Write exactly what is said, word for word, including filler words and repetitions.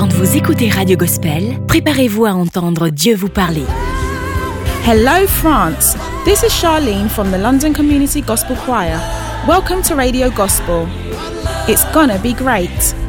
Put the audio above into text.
Quand vous écoutez Radio Gospel, préparez-vous à entendre Dieu vous parler. Hello France, this is Charlene from the London Community Gospel Choir. Welcome to Radio Gospel. It's gonna be great.